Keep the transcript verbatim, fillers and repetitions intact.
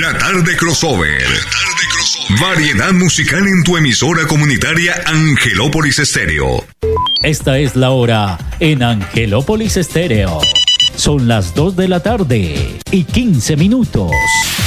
La tarde crossover. La tarde crossover. Variedad musical en tu emisora comunitaria Angelópolis Estéreo. Esta es la hora en Angelópolis Estéreo. Son las dos de la tarde y quince minutos.